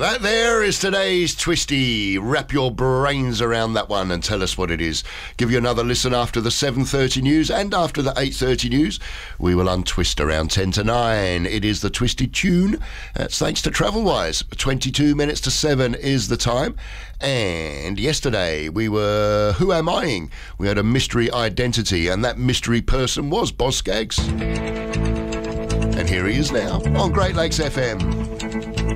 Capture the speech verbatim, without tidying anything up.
That there is today's Twisty. Wrap your brains around that one and tell us what it is. Give you another listen after the seven thirty news and after the eight thirty news. We will untwist around ten to nine. It is the Twisty Tune. That's thanks to Travelwise. twenty-two minutes to seven is the time. And yesterday we were Who Am I-ing? We had a mystery identity, and that mystery person was Boz Scaggs. And here he is now on Great Lakes F M.